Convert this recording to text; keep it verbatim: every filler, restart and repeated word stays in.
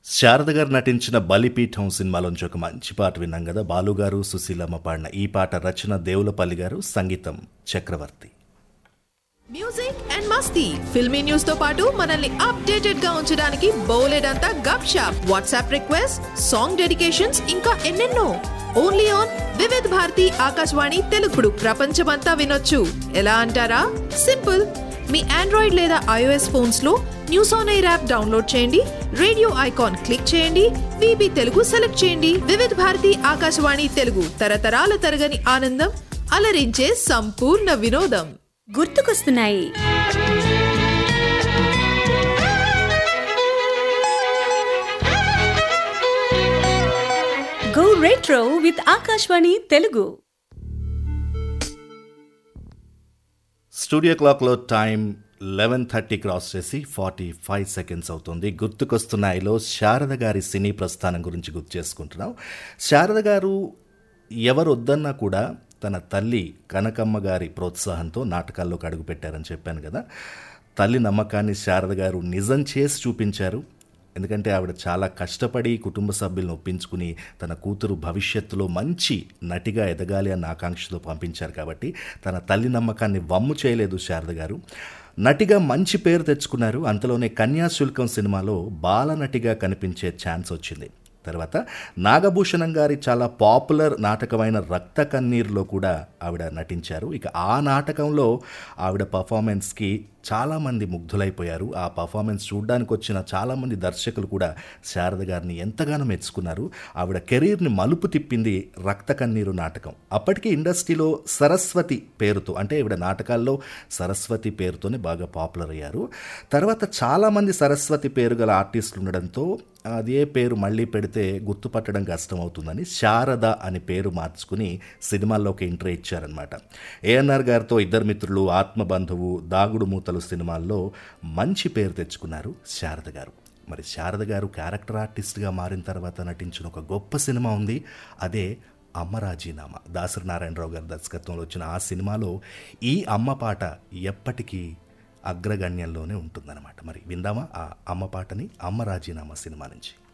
శారద గారు నటించిన బలిపీఠం సినిమాలోంచి ఒక మంచి పాట విన్నాం కదా. బాలుగారు సుశీలమ్మ పాడిన ఈ పాట రచన దేవులపల్లి గారు, సంగీతం చక్రవర్తి. Music and Masti filmy news తో పాటు మనల్ని అప్డేటెడ్ గా ఉంచడానికి బోలెడంతా గప్ shop, WhatsApp request, song dedications, ఇంకా ఎన్నెన్నో. Only on Vividh Bharati Akashvani తెలుగుడు. ప్రపంచమంతా వినొచ్చు. ఎలా అంటారా? సింపుల్. మీ ఆండ్రాయిడ్ లేదా ఐఓఎస్ ఫోన్స్ లో news on air app download చేయండి, రేడియో ఐకాన్ క్లిక్ చేయండి, వీబీ తెలుగు సెలెక్ట్ చేయండి. వివిధ భారతి ఆకాశవాణి తెలుగు, తరతరాల తరగని ఆనందం, అలరించే సంపూర్ణ వినోదం. గుర్తుకొస్తున్నాయి. Go retro with Akashvani Telugu. Studio క్లాక్లో టైం లెవెన్ థర్టీ క్రాస్ చేసి ఫార్టీ ఫైవ్ సెకండ్స్ అవుతుంది. గుర్తుకొస్తున్నాయిలో శారద గారి సినీ ప్రస్థానం గురించి గుర్తు చేసుకుంటున్నాం. శారద గారు ఎవరు వద్దన్నా కూడా తన తల్లి కనకమ్మ గారి ప్రోత్సాహంతో నాటకాల్లోకి అడుగుపెట్టారని చెప్పాను కదా. తల్లి నమ్మకాన్ని శారద గారు నిజం చేసి చూపించారు. ఎందుకంటే ఆవిడ చాలా కష్టపడి కుటుంబ సభ్యులను ఒప్పించుకుని తన కూతురు భవిష్యత్తులో మంచి నటిగా ఎదగాలి అన్న ఆకాంక్షతో పంపించారు. కాబట్టి తన తల్లి నమ్మకాన్ని వమ్ము చేయలేదు శారద గారు. నటిగా మంచి పేరు తెచ్చుకున్నారు. అంతలోనే కన్యాశుల్కం సినిమాలో బాలనటిగా కనిపించే ఛాన్స్ వచ్చింది. తర్వాత నాగభూషణం గారి చాలా పాపులర్ నాటకమైన రక్త కన్నీరులో కూడా ఆవిడ నటించారు. ఇక ఆ నాటకంలో ఆవిడ పర్ఫార్మెన్స్కి చాలామంది ముగ్ధులైపోయారు. ఆ పర్ఫార్మెన్స్ చూడడానికి వచ్చిన చాలామంది దర్శకులు కూడా శారద గారిని ఎంతగానో మెచ్చుకున్నారు. ఆవిడ కెరీర్ని మలుపు తిప్పింది రక్త కన్నీరు నాటకం. అప్పటికి ఇండస్ట్రీలో సరస్వతి పేరుతో, అంటే ఆవిడ నాటకాల్లో సరస్వతి పేరుతోనే బాగా పాపులర్ అయ్యారు. తర్వాత చాలామంది సరస్వతి పేరు గల ఆర్టిస్టులు ఉండడంతో అదే పేరు మళ్ళీ పెడితే గుర్తుపట్టడం కష్టమవుతుందని శారద అని పేరు మార్చుకుని సినిమాల్లోకి ఎంట్రీ ఇచ్చారనమాట. ఏఎన్ఆర్ గారితో ఇద్దరు మిత్రులు, ఆత్మబంధువు, దాగుడు మూతలు సినిమాల్లో మంచి పేరు తెచ్చుకున్నారు శారద గారు. మరి శారద గారు క్యారెక్టర్ ఆర్టిస్ట్గా మారిన తర్వాత నటించిన ఒక గొప్ప సినిమా ఉంది. అదే అమ్మ రాజీనామా. దాసరి నారాయణరావు గారి దర్శకత్వంలో వచ్చిన ఆ సినిమాలో ఈ అమ్మ పాట ఎప్పటికీ అగ్రగణ్యంలోనే ఉంటుందన్నమాట. మరి విందామా ఆ అమ్మ పాటని, అమ్మ రాజీనామా సినిమా నుంచి.